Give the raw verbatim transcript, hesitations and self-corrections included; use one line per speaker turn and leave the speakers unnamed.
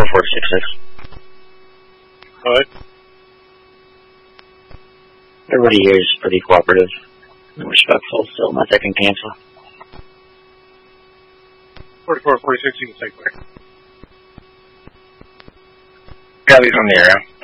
four six six.
What?
Everybody here is pretty cooperative and respectful, so unless I can cancel.
forty-four forty-six, you can take back.
Gabby's on the air.